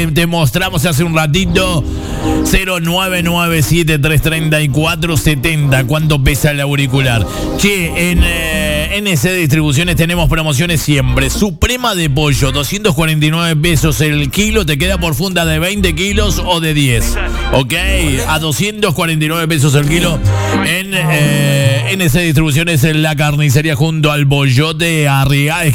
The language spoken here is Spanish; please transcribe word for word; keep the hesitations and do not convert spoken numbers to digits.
te mostramos hace un ratito. Cero nueve nueve siete tres tres cuatro siete cero. ¿Cuánto pesa el auricular? Che, en eh, N C Distribuciones tenemos promociones siempre. Suprema de pollo, doscientos cuarenta y nueve pesos el kilo. Te queda por funda de veinte kilos o de diez. Ok, a doscientos cuarenta y nueve pesos el kilo. En eh, N C Distribuciones, en la carnicería junto al Boyote Arriaga.